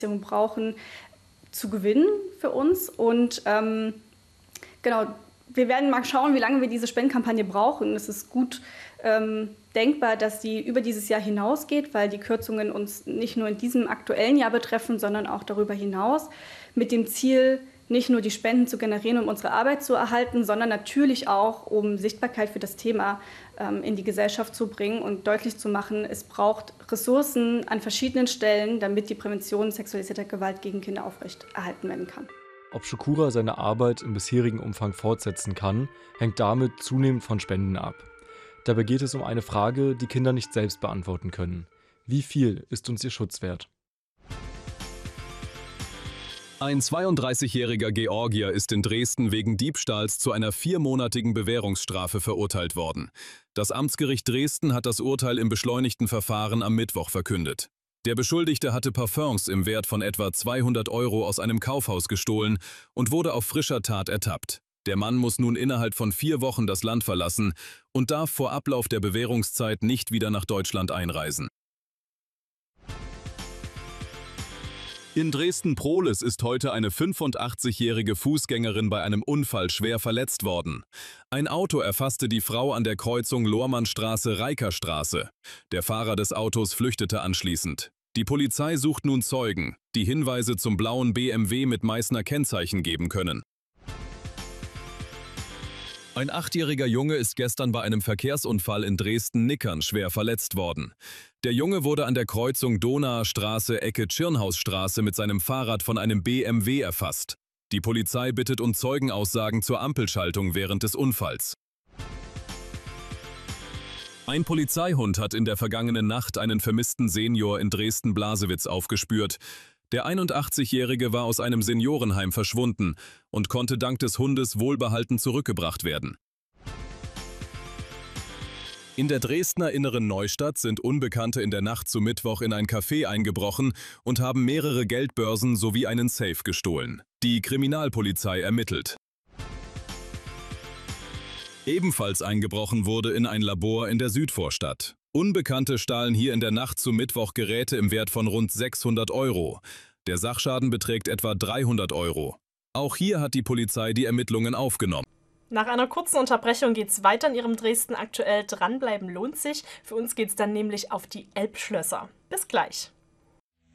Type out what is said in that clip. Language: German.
brauchen, zu gewinnen für uns. Und genau, wir werden mal schauen, wie lange wir diese Spendenkampagne brauchen. Es ist gut denkbar, dass sie über dieses Jahr hinausgeht, weil die Kürzungen uns nicht nur in diesem aktuellen Jahr betreffen, sondern auch darüber hinaus, mit dem Ziel, nicht nur die Spenden zu generieren, um unsere Arbeit zu erhalten, sondern natürlich auch, um Sichtbarkeit für das Thema in die Gesellschaft zu bringen und deutlich zu machen, es braucht Ressourcen an verschiedenen Stellen, damit die Prävention sexualisierter Gewalt gegen Kinder aufrechterhalten werden kann. Ob Shukura seine Arbeit im bisherigen Umfang fortsetzen kann, hängt damit zunehmend von Spenden ab. Dabei geht es um eine Frage, die Kinder nicht selbst beantworten können. Wie viel ist uns ihr Schutz wert? Ein 32-jähriger Georgier ist in Dresden wegen Diebstahls zu einer 4-monatigen Bewährungsstrafe verurteilt worden. Das Amtsgericht Dresden hat das Urteil im beschleunigten Verfahren am Mittwoch verkündet. Der Beschuldigte hatte Parfums im Wert von etwa 200 € aus einem Kaufhaus gestohlen und wurde auf frischer Tat ertappt. Der Mann muss nun innerhalb von 4 Wochen das Land verlassen und darf vor Ablauf der Bewährungszeit nicht wieder nach Deutschland einreisen. In Dresden-Prohlis ist heute eine 85-jährige Fußgängerin bei einem Unfall schwer verletzt worden. Ein Auto erfasste die Frau an der Kreuzung Lohrmannstraße-Reikerstraße. Der Fahrer des Autos flüchtete anschließend. Die Polizei sucht nun Zeugen, die Hinweise zum blauen BMW mit Meißner Kennzeichen geben können. Ein 8-jähriger Junge ist gestern bei einem Verkehrsunfall in Dresden-Nickern schwer verletzt worden. Der Junge wurde an der Kreuzung Donaer Straße, Ecke Tschirnhausstraße mit seinem Fahrrad von einem BMW erfasst. Die Polizei bittet um Zeugenaussagen zur Ampelschaltung während des Unfalls. Ein Polizeihund hat in der vergangenen Nacht einen vermissten Senior in Dresden-Blasewitz aufgespürt. Der 81-Jährige war aus einem Seniorenheim verschwunden und konnte dank des Hundes wohlbehalten zurückgebracht werden. In der Dresdner Inneren Neustadt sind Unbekannte in der Nacht zu Mittwoch in ein Café eingebrochen und haben mehrere Geldbörsen sowie einen Safe gestohlen. Die Kriminalpolizei ermittelt. Ebenfalls eingebrochen wurde in ein Labor in der Südvorstadt. Unbekannte stahlen hier in der Nacht zu Mittwoch Geräte im Wert von rund 600 €. Der Sachschaden beträgt etwa 300 €. Auch hier hat die Polizei die Ermittlungen aufgenommen. Nach einer kurzen Unterbrechung geht es weiter in Ihrem Dresden aktuell. Dranbleiben lohnt sich. Für uns geht es dann nämlich auf die Elbschlösser. Bis gleich.